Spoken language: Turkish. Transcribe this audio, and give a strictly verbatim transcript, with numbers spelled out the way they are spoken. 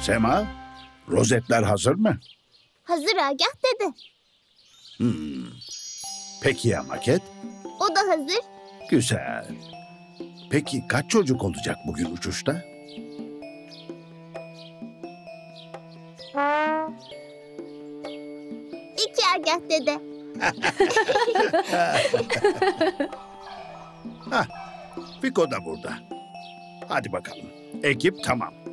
Sema, rozetler hazır mı? Hazır Agah dede. Peki ya maket? O da hazır. Güzel. Peki kaç çocuk olacak bugün uçuşta? İki Agah dede. Fiko da burada. Hadi bakalım. Ekip tamam.